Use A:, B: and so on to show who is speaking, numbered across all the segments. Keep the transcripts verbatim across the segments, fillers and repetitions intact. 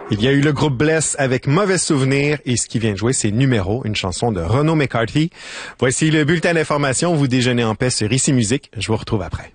A: Il y a eu le groupe Bless avec Mauvais Souvenir et ce qui vient de jouer, c'est Numéro, une chanson de Renaud McCarthy. Voici le bulletin d'information. Vous déjeunez en paix sur Ici Musique. Je vous retrouve après.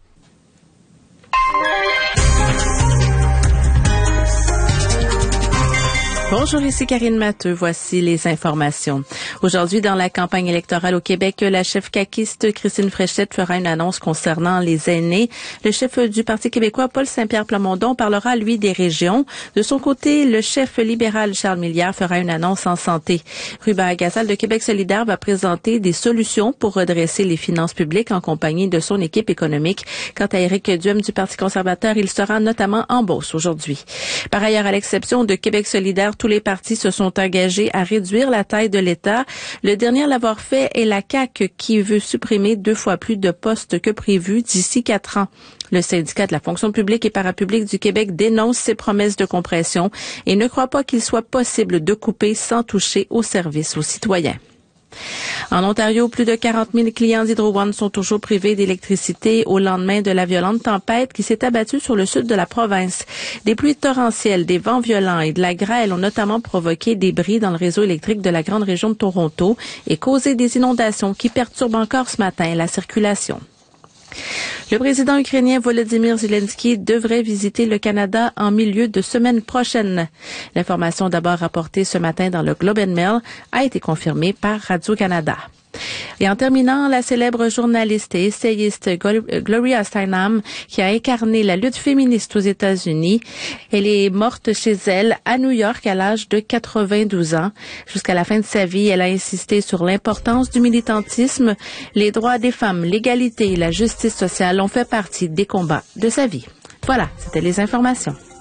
B: Bonjour, ici Karine Matteux. Voici les informations. Aujourd'hui, dans la campagne électorale au Québec, la chef caquiste Christine Fréchette fera une annonce concernant les aînés. Le chef du Parti québécois, Paul Saint-Pierre Plamondon, parlera, lui, des régions. De son côté, le chef libéral Charles Milliard fera une annonce en santé. Ruben Agassal de Québec solidaire va présenter des solutions pour redresser les finances publiques en compagnie de son équipe économique. Quant à Éric Duhem du Parti conservateur, il sera notamment en Beauce aujourd'hui. Par ailleurs, à l'exception de Québec solidaire, tous les partis se sont engagés à réduire la taille de l'État. Le dernier à l'avoir fait est la C A Q qui veut supprimer deux fois plus de postes que prévu d'ici quatre ans. Le syndicat de la fonction publique et parapublique du Québec dénonce ces promesses de compression et ne croit pas qu'il soit possible de couper sans toucher aux services aux citoyens. En Ontario, plus de quarante mille clients d'Hydro One sont toujours privés d'électricité au lendemain de la violente tempête qui s'est abattue sur le sud de la province. Des pluies torrentielles, des vents violents et de la grêle ont notamment provoqué des bris dans le réseau électrique de la grande région de Toronto et causé des inondations qui perturbent encore ce matin la circulation. Le président ukrainien Volodymyr Zelensky devrait visiter le Canada en milieu de semaine prochaine. L'information d'abord rapportée ce matin dans le Globe and Mail a été confirmée par Radio-Canada. Et en terminant, la célèbre journaliste et essayiste Gloria Steinem, qui a incarné la lutte féministe aux États-Unis, elle est morte chez elle à New York à l'âge de quatre-vingt-douze ans. Jusqu'à la fin de sa vie, elle a insisté sur l'importance du militantisme. Les droits des femmes, l'égalité et la justice sociale ont fait partie des combats de sa vie. Voilà, c'était les informations.